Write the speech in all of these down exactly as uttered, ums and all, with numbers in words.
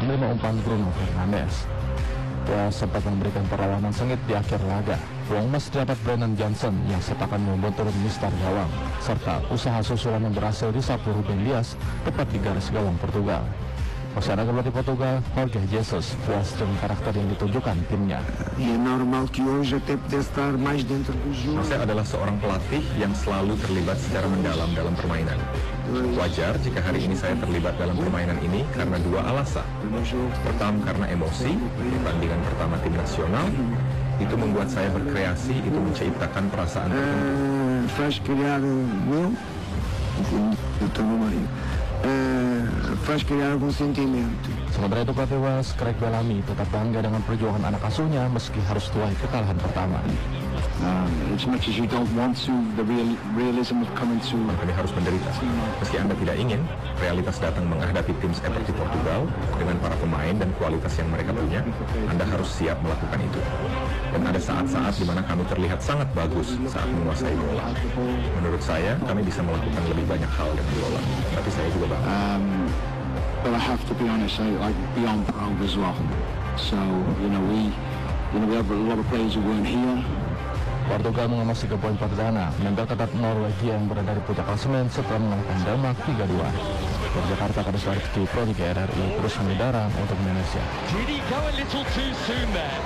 menerima umpan Bruno Fernandes. Wales sempat memberikan perlawanan sengit di akhir laga. Peluang emas didapat Brennan Johnson yang setakan membuat turun mistar gawang, serta usaha susulan yang berhasil disapu Ruben Dias tepat di garis gawang Portugal. Pesanan pelatih Portugal, Jorge Jesus, puas dengan karakter yang ditunjukkan timnya. E é normal que hoje até pudesse estar mais dentro do jogo. Saya adalah seorang pelatih yang selalu terlibat secara mendalam dalam permainan. Wajar jika hari ini saya terlibat dalam permainan ini karena dua alasan. Pertama, karena emosi, pertandingan pertama tim nasional, itu membuat saya berkreasi, itu menciptakan perasaan tertentu. Uh, faz criar meu, eu estou no meio. Uh, faz criar algum sentimento. Sementara itu pelatih Wales, Craig Bellamy, tetap bangga dengan perjuangan anak asuhnya meski harus tuai kekalahan pertama. Um, as much as you don't want to, the real, realism of coming to. Kami harus menderita. Meski Anda tidak ingin, realitas datang menghadapi tim seperti Portugal dengan para pemain dan kualitas yang mereka punya. Anda harus siap melakukan itu. Dan ada saat-saat di mana kami terlihat sangat bagus saat menguasai bola. Menurut saya, kami bisa melakukan lebih banyak hal dengan bola. Tapi saya juga bangga. Um, but I have to be honest, I, I'm beyond proud as well. So, you know, we, you know, we have a lot of players who weren't here. Portugal mengemas tiga poin perdana, menempel ketat Norwegia yang berada di puncak klasemen setelah mengalahkan Denmark tiga dua. Dari Jakarta, Kadis Rizky Pro tiga R R I terus mengudara untuk Indonesia. Did he go a little too soon there?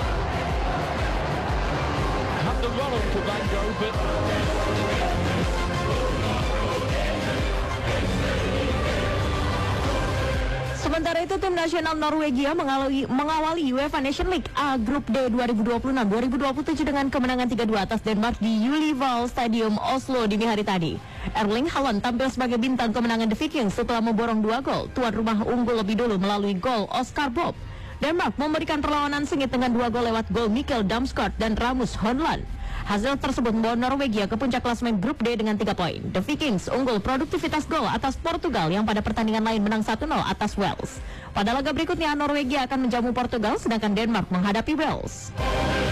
Had the run on to Van Gogh, but... Sementara itu, tim nasional Norwegia mengawali, mengawali UEFA Nation League A Grup D dua ribu dua puluh enam dua ribu dua puluh tujuh dengan kemenangan tiga dua atas Denmark di Ullevål Stadium Oslo dini hari tadi. Erling Haaland tampil sebagai bintang kemenangan The Vikings setelah memborong dua gol. Tuan rumah unggul lebih dulu melalui gol Oscar Bob. Denmark memberikan perlawanan sengit dengan dua gol lewat gol Mikkel Damsgaard dan Rasmus Højlund. Hasil tersebut membawa Norwegia ke puncak klasemen grup D dengan tiga poin. The Vikings unggul produktivitas gol atas Portugal yang pada pertandingan lain menang satu nol atas Wales. Pada laga berikutnya, Norwegia akan menjamu Portugal sedangkan Denmark menghadapi Wales.